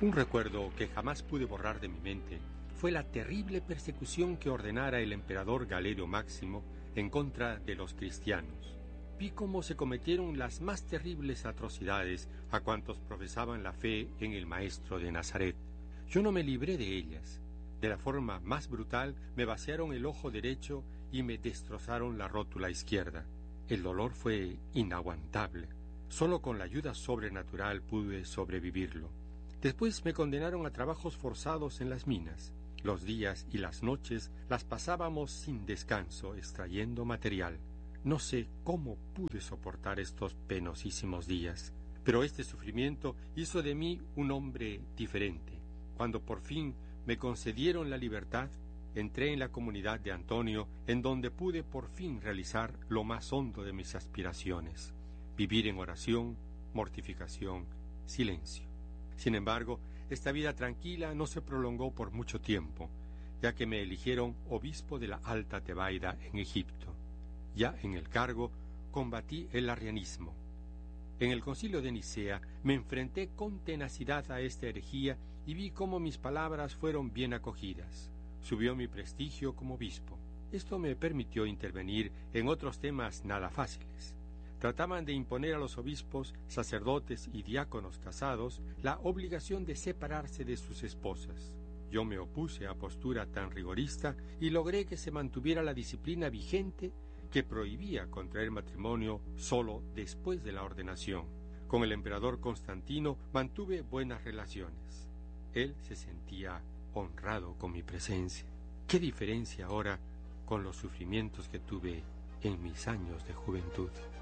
Un recuerdo que jamás pude borrar de mi mente fue la terrible persecución que ordenara el emperador Galerio Máximo en contra de los cristianos. Vi cómo se cometieron las más terribles atrocidades a cuantos profesaban la fe en el Maestro de Nazaret. Yo no me libré de ellas. De la forma más brutal me vaciaron el ojo derecho y me destrozaron la rótula izquierda. El dolor fue inaguantable. Solo con la ayuda sobrenatural pude sobrevivirlo. Después me condenaron a trabajos forzados en las minas. Los días y las noches las pasábamos sin descanso extrayendo material. No sé cómo pude soportar estos penosísimos días, pero este sufrimiento hizo de mí un hombre diferente. Cuando por fin me concedieron la libertad, entré en la comunidad de Antonio, en donde pude por fin realizar lo más hondo de mis aspiraciones: vivir en oración, mortificación, silencio. Sin embargo, esta vida tranquila no se prolongó por mucho tiempo, ya que me eligieron obispo de la Alta Tebaida en Egipto. Ya en el cargo, combatí el arrianismo. En el concilio de Nicea me enfrenté con tenacidad a esta herejía y vi cómo mis palabras fueron bien acogidas. Subió mi prestigio como obispo. Esto me permitió intervenir en otros temas nada fáciles. Trataban de imponer a los obispos, sacerdotes y diáconos casados la obligación de separarse de sus esposas. Yo me opuse a postura tan rigorista y logré que se mantuviera la disciplina vigente que prohibía contraer matrimonio solo después de la ordenación. Con el emperador Constantino mantuve buenas relaciones. Él se sentía honrado con mi presencia. ¿Qué diferencia ahora con los sufrimientos que tuve en mis años de juventud?